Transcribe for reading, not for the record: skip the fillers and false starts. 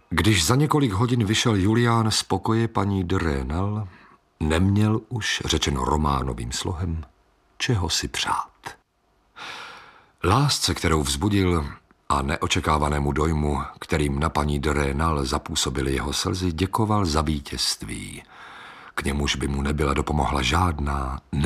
Když za několik hodin vyšel Julián z pokoje paní de Rênal, neměl už, řečeno románovým slohem, čeho si přát. Lásce, kterou vzbudil, a neočekávanému dojmu, kterým na paní de Rênal zapůsobily jeho slzy, děkoval za vítězství. K němuž by mu nebyla dopomohla žádná